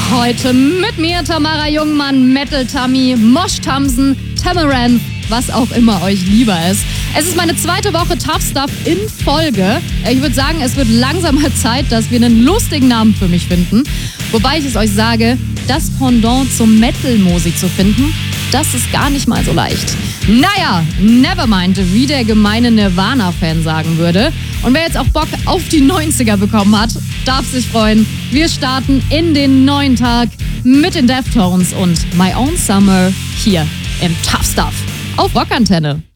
Heute mit mir Tamara Jungmann, Metal Tammy, Mosh Thompson, Tamaranth, was auch immer euch lieber ist. Es ist meine zweite Woche Tough Stuff in Folge. Ich würde sagen, es wird langsam mal Zeit, dass wir einen lustigen Namen für mich finden. Wobei ich es euch sage, das Pendant zum Metal-Musik zu finden, das ist gar nicht mal so leicht. Naja, nevermind, wie der gemeine Nirvana-Fan sagen würde. Und wer jetzt auch Bock auf die 90er bekommen hat, darf sich freuen. Wir starten in den neuen Tag mit den Deftones und My Own Summer hier im Tough Stuff auf Rockantenne.